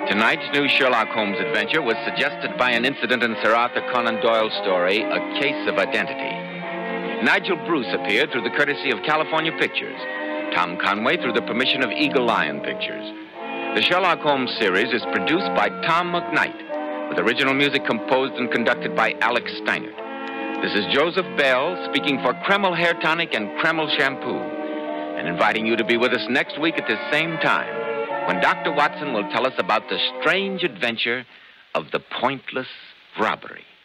Tonight's new Sherlock Holmes adventure was suggested by an incident in Sir Arthur Conan Doyle's story, A Case of Identity. Nigel Bruce appeared through the courtesy of California Pictures. Tom Conway through the permission of Eagle Lion Pictures. The Sherlock Holmes series is produced by Tom McKnight, with original music composed and conducted by Alex Steinert. This is Joseph Bell speaking for Kreml Hair Tonic and Kreml Shampoo, and inviting you to be with us next week at this same time, when Dr. Watson will tell us about the strange adventure of the pointless robbery.